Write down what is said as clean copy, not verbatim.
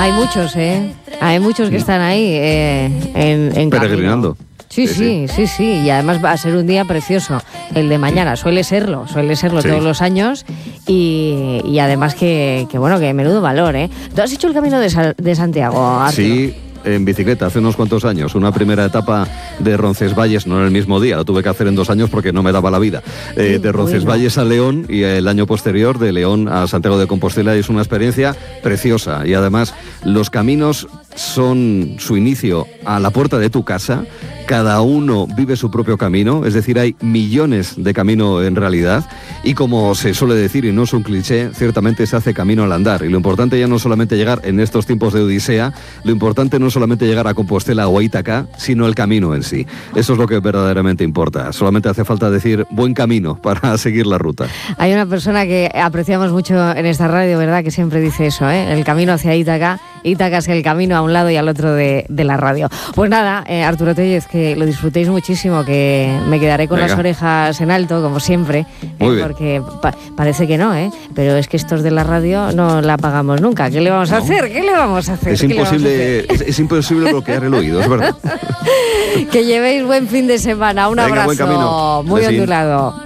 Hay muchos, hay muchos que están ahí en peregrinando. Sí. Y además va a ser un día precioso el de mañana. Suele serlo todos los años. Y además que menudo valor, ¿eh? ¿Tú has hecho el Camino de Santiago, Arturo? Sí, en bicicleta hace unos cuantos años. Una primera etapa de Roncesvalles, no en el mismo día, lo tuve que hacer en 2 años porque no me daba la vida. De Roncesvalles a León, y el año posterior de León a Santiago de Compostela. Es una experiencia preciosa, y además los caminos son su inicio a la puerta de tu casa. Cada uno vive su propio camino, es decir, hay millones de caminos en realidad, y como se suele decir, y no es un cliché, ciertamente se hace camino al andar, y lo importante ya no es solamente llegar en estos tiempos de odisea, lo importante no es solamente llegar a Compostela o a Ítaca, sino el camino en sí. Eso es lo que verdaderamente importa, solamente hace falta decir buen camino para seguir la ruta. Hay una persona que apreciamos mucho en esta radio, ¿verdad?, que siempre dice eso, el camino hacia Ítaca es el camino a un lado y al otro de la radio. Pues nada, Arturo Tellez, que lo disfrutéis muchísimo, que me quedaré con las orejas en alto, como siempre, porque parece que no, pero es que estos de la radio no la apagamos nunca. ¿Qué le vamos a hacer? Es imposible bloquear el oído, es verdad. Que llevéis buen fin de semana. Un abrazo buen camino. muy ondulado.